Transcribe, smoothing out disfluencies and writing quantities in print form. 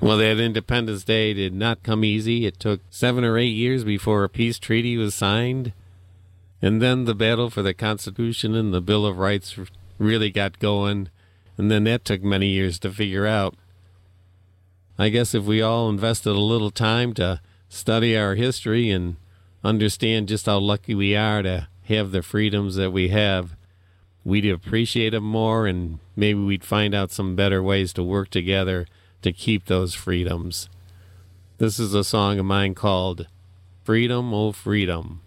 Well, that Independence Day did not come easy. It took 7 or 8 years before a peace treaty was signed. And then the battle for the Constitution and the Bill of Rights really got going. And then that took many years to figure out. I guess if we all invested a little time to study our history and understand just how lucky we are to have the freedoms that we have, we'd appreciate them more, and maybe we'd find out some better ways to work together to keep those freedoms. This is a song of mine called Freedom, Oh Freedom.